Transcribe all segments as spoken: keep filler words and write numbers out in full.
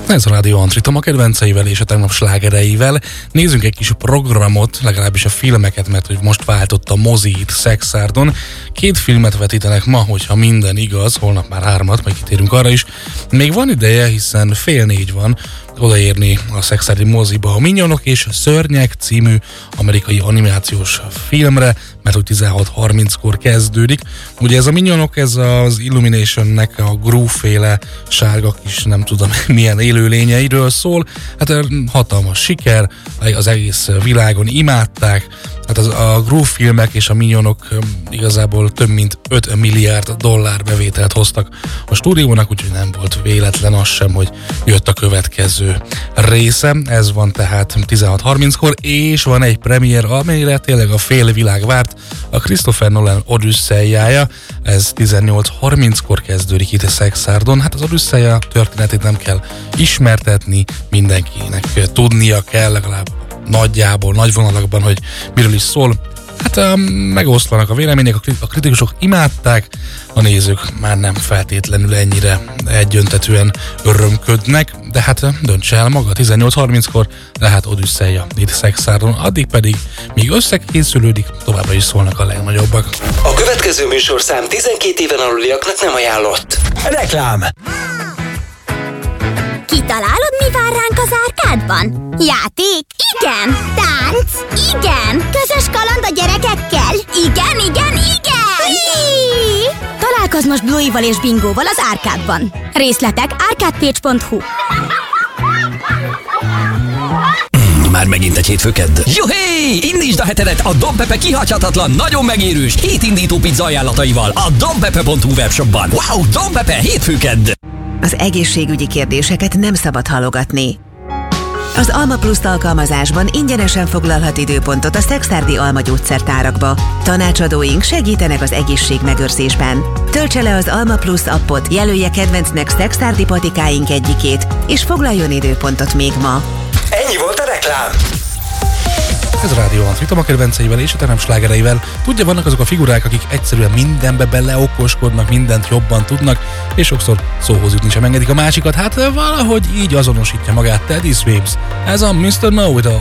Ez a Rádió Antrit a kedvenceivel és a tegnap slágereivel. Nézzünk egy kis programot, legalábbis a filmeket, mert hogy most váltott a mozi itt Szexárdon. Két filmet vetítenek ma, hogyha minden igaz, holnap már hármat, majd kitérünk arra is. Még van ideje, hiszen fél négy van odaérni a szexárdi moziba a Minyonok és Szörnyek című amerikai animációs filmre, mert hogy tizenhat harminckor kezdődik. Ugye ez a Minyonok, ez az Illuminationnek a Gru-féle sárga kis, nem tudom milyen élőlényeiről szól. Hát hatalmas siker, az egész világon imádták. Hát az, a Gru filmek és a Minyonok igazából több mint öt milliárd dollár bevételt hoztak a stúdiónak, úgyhogy nem volt véletlen az sem, hogy jött a következő része. Ez van tehát tizenhat harminckor, és van egy premier, amelyre tényleg a fél világ várt, a Christopher Nolan Odüsszejája. Ez tizennyolc harminckor kezdődik itt a Szexárdon. Hát az Odüsszeja történetét nem kell ismertetni, mindenkinek tudnia kell legalább nagyjából, nagy vonalakban, hogy miről is szól. Hát um, megoszlanak a vélemények, a kritikusok imádták, a nézők már nem feltétlenül ennyire egyöntetűen örömködnek, de hát döntse el maga, tizennyolc harminckor lehet Odüsszeja itt Szexárdon, addig pedig, míg összekészülődik, továbbra is szólnak a legnagyobbak. A következő műsorszám tizenkét éven aluliaknak nem ajánlott. Reklám! Kitalálod, mi vár ránk az árkádban? Játék? Igen! Tánc? Igen! Közös kaland a gyerekekkel? Igen, igen, igen! Hí! Találkozz most Bluey-val és Bingóval az árkádban. Részletek arcadepage pont hu. Már megint egy hétfőkedd. Juhé! Indítsd a hetedet a Don Pepe kihagyhatatlan, nagyon megérős hétindító pizza ajánlataival a donpepe pont hu webshopban. Wow! Don Pepe hétfőkedd! Az egészségügyi kérdéseket nem szabad halogatni. Az Alma Plus alkalmazásban ingyenesen foglalhat időpontot a szexárdi Alma gyógyszertárakba. Tanácsadóink segítenek az egészségmegőrzésben. Töltse le az Alma Plus appot, jelölje kedvencnek szexárdi patikáink egyikét, és foglaljon időpontot még ma. Ennyi volt a reklám! Ez a Rádió Antrit a kedvenceivel és a tegnap slágereivel. Tudja, vannak azok a figurák, akik egyszerűen mindenbe beleokoskodnak, mindent jobban tudnak, és sokszor szóhoz jutni sem engedik a másikat. Hát valahogy így azonosítja magát Teddy Swims. Ez a miszter Know-It-All.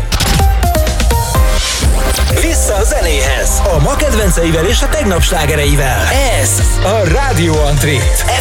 Vissza a zenéhez! A ma kedvenceivel és a tegnap slágereivel. Ez a Rádió Antrit.